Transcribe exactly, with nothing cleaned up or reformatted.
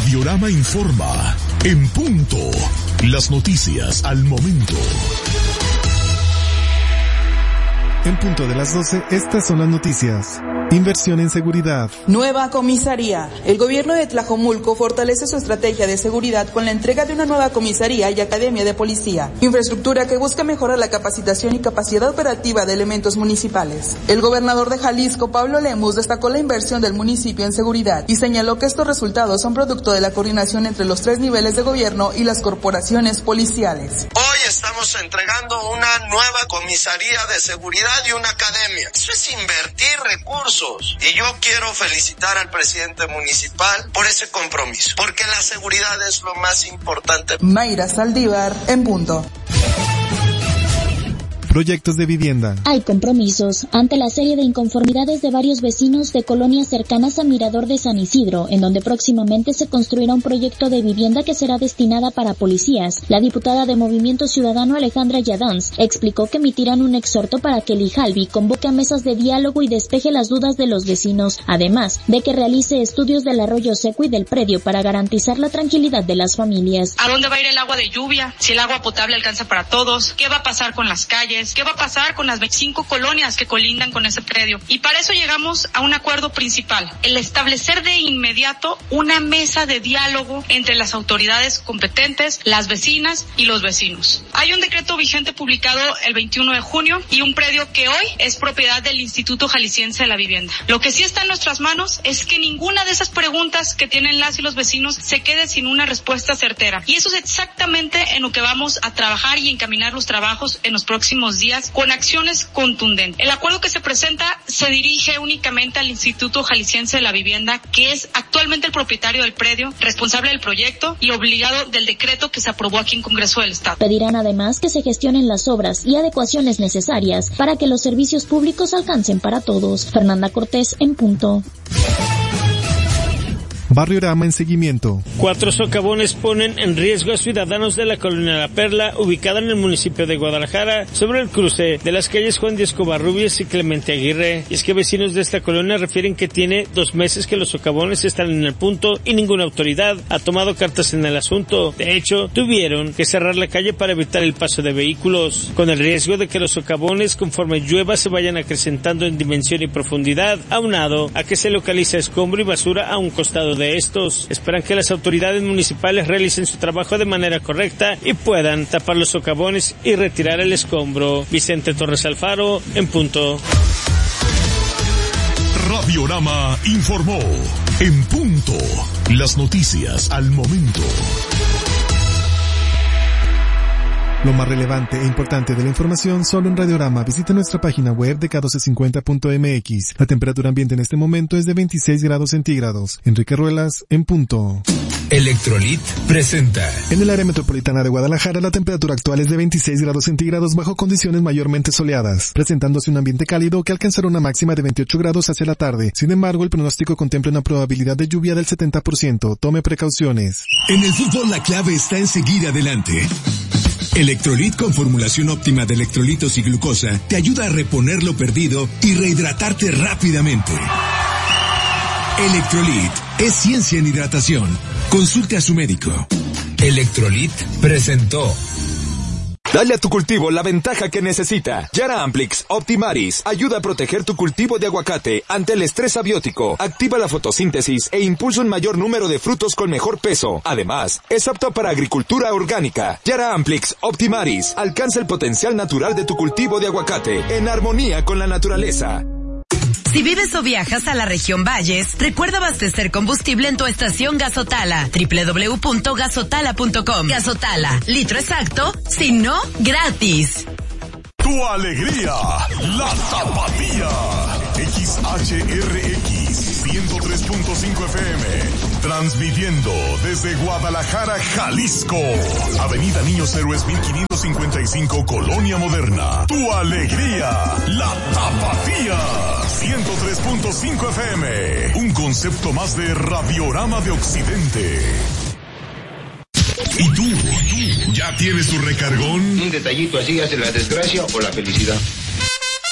Radiorama informa. En punto. Las noticias al momento. En punto de las doce, estas son las noticias. Inversión en seguridad. Nueva comisaría. El gobierno de Tlajomulco fortalece su estrategia de seguridad con la entrega de una nueva comisaría y academia de policía. Infraestructura que busca mejorar la capacitación y capacidad operativa de elementos municipales. El gobernador de Jalisco, Pablo Lemus, destacó la inversión del municipio en seguridad y señaló que estos resultados son producto de la coordinación entre los tres niveles de gobierno y las corporaciones policiales. Hoy estamos entregando una nueva comisaría de seguridad y una academia. Eso es invertir recursos. Y yo quiero felicitar al presidente municipal por ese compromiso, porque la seguridad es lo más importante. Mayra Saldívar, en punto. Proyectos de vivienda. Hay compromisos ante la serie de inconformidades de varios vecinos de colonias cercanas a Mirador de San Isidro, en donde próximamente se construirá un proyecto de vivienda que será destinada para policías. La diputada de Movimiento Ciudadano Alejandra Yadans explicó que emitirán un exhorto para que el IJALBI convoque a mesas de diálogo y despeje las dudas de los vecinos, además de que realice estudios del arroyo seco y del predio para garantizar la tranquilidad de las familias. ¿A dónde va a ir el agua de lluvia? Si el agua potable alcanza para todos, ¿qué va a pasar con las calles? ¿Qué va a pasar con las veinticinco colonias que colindan con ese predio? Y para eso llegamos a un acuerdo principal, el establecer de inmediato una mesa de diálogo entre las autoridades competentes, las vecinas y los vecinos. Hay un decreto vigente publicado el veintiuno de junio y un predio que hoy es propiedad del Instituto Jalisciense de la Vivienda. Lo que sí está en nuestras manos es que ninguna de esas preguntas que tienen las y los vecinos se quede sin una respuesta certera. Y eso es exactamente en lo que vamos a trabajar y encaminar los trabajos en los próximos días con acciones contundentes. El acuerdo que se presenta se dirige únicamente al Instituto Jalisciense de la Vivienda, que es actualmente el propietario del predio, responsable del proyecto y obligado del decreto que se aprobó aquí en Congreso del Estado. Pedirán además que se gestionen las obras y adecuaciones necesarias para que los servicios públicos alcancen para todos. Fernanda Cortés, en punto. Barriorama en seguimiento. Cuatro socavones ponen en riesgo a ciudadanos de la colonia La Perla, ubicada en el municipio de Guadalajara, sobre el cruce de las calles Juan Díaz Covarrubias y Clemente Aguirre. Y es que vecinos de esta colonia refieren que tiene dos meses que los socavones están en el punto y ninguna autoridad ha tomado cartas en el asunto. De hecho, tuvieron que cerrar la calle para evitar el paso de vehículos, con el riesgo de que los socavones, conforme llueva, se vayan acrecentando en dimensión y profundidad, aunado a que se localiza escombro y basura a un costado de estos. Esperan que las autoridades municipales realicen su trabajo de manera correcta y puedan tapar los socavones y retirar el escombro. Vicente Torres Alfaro, en punto. Radiorama informó. En punto. Las noticias al momento. Lo más relevante e importante de la información solo en Radiorama. Visita nuestra página web de K doce cincuenta punto M X. La temperatura ambiente en este momento es de veintiséis grados centígrados. Enrique Ruelas, en punto. Electrolit presenta. En el área metropolitana de Guadalajara, la temperatura actual es de veintiséis grados centígrados bajo condiciones mayormente soleadas, presentándose un ambiente cálido que alcanzará una máxima de veintiocho grados hacia la tarde. Sin embargo, el pronóstico contempla una probabilidad de lluvia del setenta por ciento. Tome precauciones. En el fútbol la clave está en seguir adelante. Electrolit con formulación óptima de electrolitos y glucosa te ayuda a reponer lo perdido y rehidratarte rápidamente. Electrolit es ciencia en hidratación. Consulte a su médico. Electrolit presentó. Dale a tu cultivo la ventaja que necesita. Yara Amplix Optimaris ayuda a proteger tu cultivo de aguacate ante el estrés abiótico, activa la fotosíntesis e impulsa un mayor número de frutos con mejor peso. Además, es apto para agricultura orgánica. Yara Amplix Optimaris alcanza el potencial natural de tu cultivo de aguacate en armonía con la naturaleza. Si vives o viajas a la región Valles, recuerda abastecer combustible en tu estación Gasotala. doble u doble u doble u punto gasotala punto com. Gasotala, litro exacto, si no, gratis. Tu alegría, la Tapatía. X H R X ciento tres punto cinco F M. Transmitiendo desde Guadalajara, Jalisco. Avenida Niños Héroes mil quinientos cincuenta y cinco, Colonia Moderna. Tu alegría, la Tapatía. ciento tres punto cinco F M. Un concepto más de Radiorama de Occidente. ¿Y tú? ¿Ya tienes tu recargón? Un detallito así hace la desgracia o la felicidad.